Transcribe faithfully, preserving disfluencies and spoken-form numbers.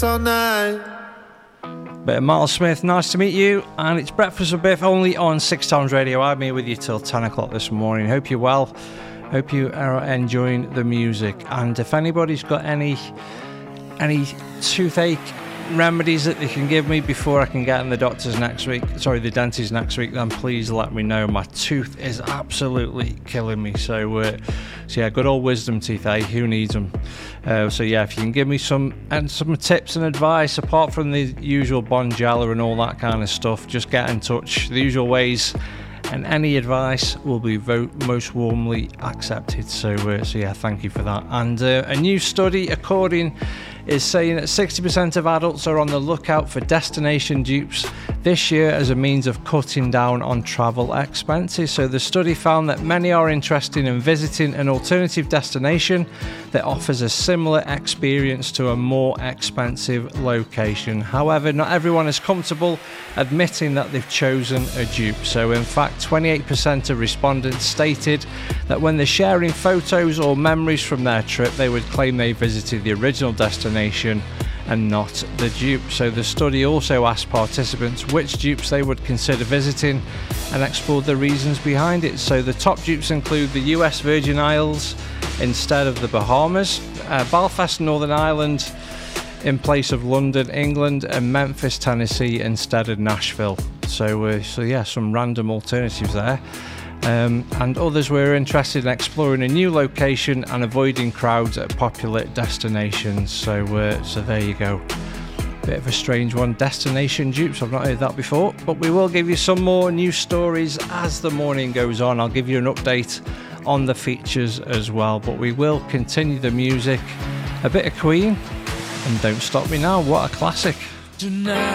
all night. Bit of Miles Smith, nice to meet you. And it's Breakfast with Biff only on Six Times Radio. I'm here with you till ten o'clock this morning. Hope you're well. Hope you are enjoying the music. And if anybody's got any any toothache remedies that they can give me before I can get in the doctor's next week, sorry, the dentist next week, then please let me know. My tooth is absolutely killing me. So, uh, so yeah, good old wisdom teeth, eh? Who needs them? Uh, so yeah, if you can give me some and some tips and advice apart from the usual Bonjela and all that kind of stuff, just get in touch. The usual ways. And any advice will be vo- most warmly accepted. So, uh, so yeah, thank you for that. And uh, a new study, according, is saying that sixty percent of adults are on the lookout for destination dupes this year as a means of cutting down on travel expenses. So the study found that many are interested in visiting an alternative destination that offers a similar experience to a more expensive location. However, not everyone is comfortable admitting that they've chosen a dupe. So in fact, twenty-eight percent of respondents stated that when they're sharing photos or memories from their trip, they would claim they visited the original destination and not the dupe. So the study also asked participants which dupes they would consider visiting and explored the reasons behind it. So the top dupes include the U S Virgin Isles instead of the Bahamas, uh, Belfast, Northern Ireland in place of London, England, and Memphis, Tennessee instead of Nashville. So, uh, so yeah, some random alternatives there. Um, and others were interested in exploring a new location and avoiding crowds at popular destinations. So, uh, so there you go. Bit of a strange one, destination dupes. I've not heard that before, but we will give you some more news stories as the morning goes on. I'll give you an update on the features as well, but we will continue the music. A bit of Queen and Don't Stop Me Now. What a classic. Tonight.